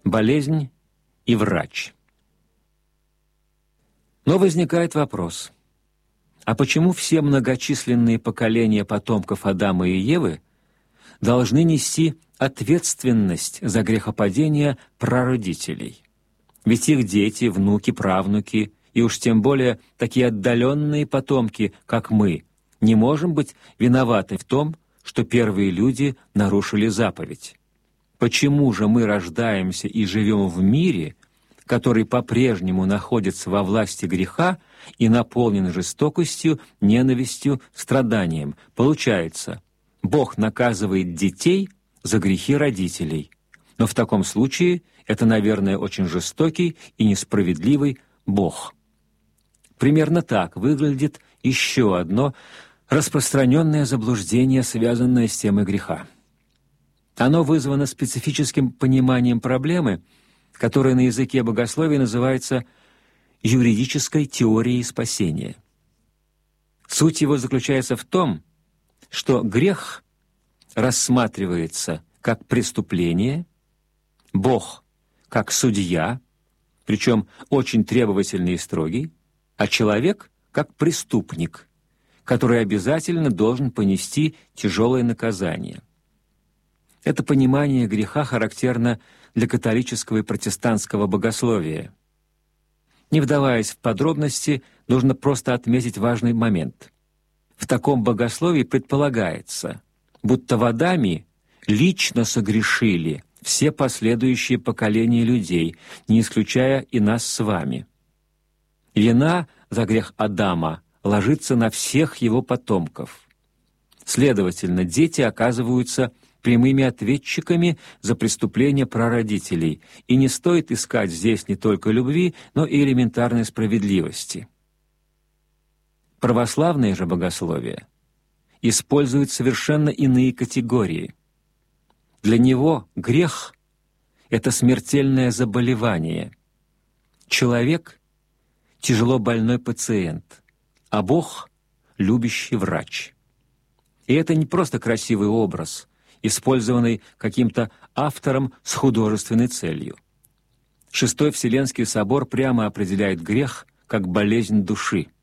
болезнь и врач. Но возникает вопрос, а почему все многочисленные поколения потомков Адама и Евы должны нести ответственность за грехопадение прародителей? Ведь их дети, внуки, правнуки и уж тем более такие отдаленные потомки, как мы, не можем быть виноваты в том, что первые люди нарушили заповедь. Почему же мы рождаемся и живем в мире, который по-прежнему находится во власти греха и наполнен жестокостью, ненавистью, страданием? Получается, Бог наказывает детей за грехи родителей. Но в таком случае это, наверное, очень жестокий и несправедливый Бог. Примерно так выглядит еще одно распространенное заблуждение, связанное с темой греха. Оно вызвано специфическим пониманием проблемы, которая на языке богословия называется юридической теорией спасения. Суть его заключается в том, что грех рассматривается как преступление, Бог как судья, причем очень требовательный и строгий, а человек как преступник, который обязательно должен понести тяжелое наказание. Это понимание греха характерно для католического и протестантского богословия. Не вдаваясь в подробности, нужно просто отметить важный момент. В таком богословии предполагается, будто в Адаме лично согрешили все последующие поколения людей, не исключая и нас с вами. Вина за грех Адама ложится на всех его потомков. Следовательно, дети оказываются прямыми ответчиками за преступления прародителей, и не стоит искать здесь не только любви, но и элементарной справедливости. Православное же богословие использует совершенно иные категории. Для него грех — это смертельное заболевание. Человек — тяжело больной пациент, а Бог — любящий врач. И это не просто красивый образ, использованный каким-то автором с художественной целью. Шестой Вселенский собор прямо определяет грех как болезнь души.